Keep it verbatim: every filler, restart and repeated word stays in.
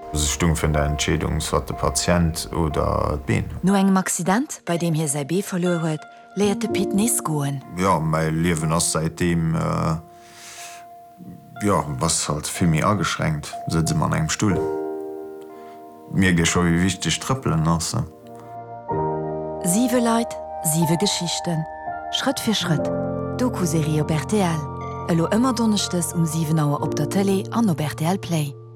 Stung vun der Entschädung wat de Patient oder Been. No engem Accident, bei dem hier sei B verloren huet, leiert de Pit nes goen. Ja, mei Liewen ass seitdem äh, ja, was halt vimi ageschränkt, sitze man engem Stuhl. Mir ge schon wie wichtig trëppelen nasse. Sieve Leiit, sieve Geschichten. Schritt für Schritt. Doku-Serie op R T L. Elo immer donnerchtes um sieben Auer op der Tele an op R T L Play.